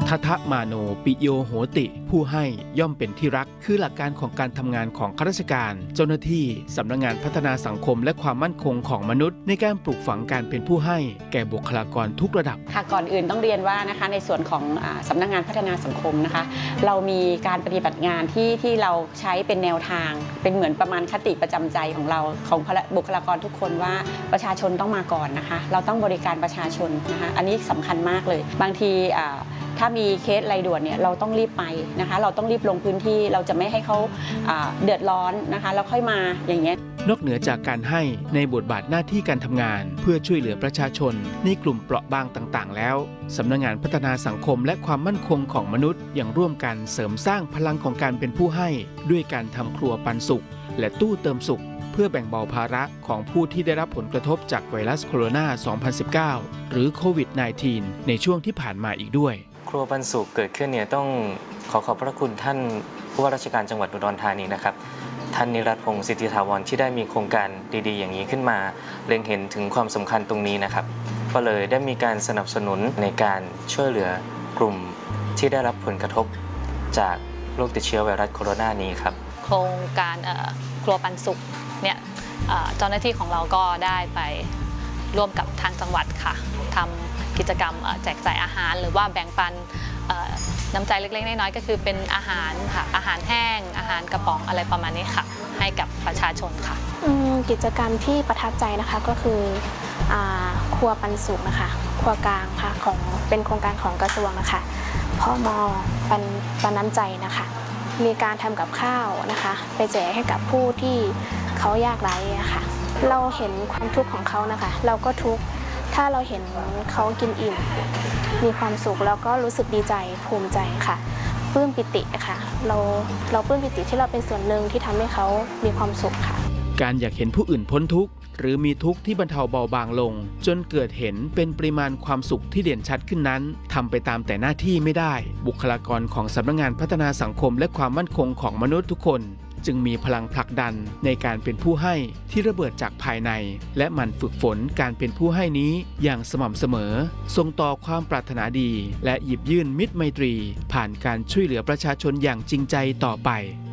ทัทะมาโนปิโยโหติผู้ให้ย่อมเป็นที่รักคือหลักการของการทำงานของข้าราชการเจ้าหน้าที่สำนักงานพัฒนาสังคมและความมั่นคงของมนุษย์ในการปลูกฝังการเป็นผู้ให้แก่บุคลากรทุกระดับค่ะก่อนอื่นต้องเรียนว่านะคะในส่วนของสำนักงานพัฒนาสังคมนะคะเรามีการปฏิบัติงานที่เราใช้เป็นแนวทางเป็นเหมือนประมาณคติประจำใจของเราของบุคลากรทุกคนว่าประชาชนต้องมาก่อนนะคะเราต้องบริการประชาชนนะคะอันนี้สำคัญมากเลยบางทีถ้ามีเคสอะไรด่วนเนี่ยเราต้องรีบไปนะคะเราต้องรีบลงพื้นที่เราจะไม่ให้เขาเดือดร้อนนะคะแล้วค่อยมาอย่างเงี้ยนอกเหนือจากการให้ในบทบาทหน้าที่การทำงานเพื่อช่วยเหลือประชาชนในกลุ่มเปราะบางต่างๆแล้วสำนักงานพัฒนาสังคมและความมั่นคงของมนุษย์ยังร่วมกันเสริมสร้างพลังของการเป็นผู้ให้ด้วยการทำครัวปันสุขและตู้เติมสุขเพื่อแบ่งเบาภาระของผู้ที่ได้รับผลกระทบจากไวรัสโคโรนา 2019 หรือโควิด -19 ในช่วงที่ผ่านมาอีกด้วยครัวปันสุขเกิดขึ้นเนี่ยต้องขอบพระคุณท่านผู้ว่าราชการจังหวัดอุดรธานีนะครับท่านนิรัตน์พงศ์สิทธิถาวรที่ได้มีโครงการดีๆอย่างนี้ขึ้นมาเล็งเห็นถึงความสำคัญตรงนี้นะครับก็เลยได้มีการสนับสนุนในการช่วยเหลือกลุ่มที่ได้รับผลกระทบจากโรคติดเชื้อไวรัสโคโรนานี้ครับโครงการครัวปันสุขเนี่ยเจ้าหน้าที่ของเราก็ได้ไปร่วมกับทางจังหวัดค่ะทำกิจกรรมแจกจ่ายอาหารหรือว่าแบ่งปันน้ำใจเล็กๆน้อยๆก็คือเป็นอาหารค่ะอาหารแห้งอาหารกระป๋องอะไรประมาณนี้ค่ะให้กับประชาชนค่ะกิจกรรมที่ประทับใจนะคะก็คือครัวปันสุขนะคะครัวกลางค่ะเป็นโครงการของกระทรวงนะคะพม.ปันน้ำใจนะคะมีการทำกับข้าวนะคะไปแจกให้กับผู้ที่เขายากไร้ค่ะเราเห็นความทุกข์ของเขานะคะเราก็ทุกข์ถ้าเราเห็นเขากินอิ่มมีความสุขแล้วก็รู้สึกดีใจภูมิใจค่ะปลื้มปิติค่ะเราปลื้มปิติที่เราเป็นส่วนหนึ่งที่ทำให้เขามีความสุขค่ะการอยากเห็นผู้อื่นพ้นทุกข์หรือมีทุกข์ที่บรรเทาเบาบางลงจนเกิดเห็นเป็นปริมาณความสุขที่เด่นชัดขึ้นนั้นทำไปตามแต่หน้าที่ไม่ได้บุคลากรของสำนักงานพัฒนาสังคมและความมั่นคงของมนุษย์ทุกคนจึงมีพลังผลักดันในการเป็นผู้ให้ที่ระเบิดจากภายในและหมั่นฝึกฝนการเป็นผู้ให้นี้อย่างสม่ำเสมอส่งต่อความปรารถนาดีและหยิบยื่นมิตรไมตรีผ่านการช่วยเหลือประชาชนอย่างจริงใจต่อไป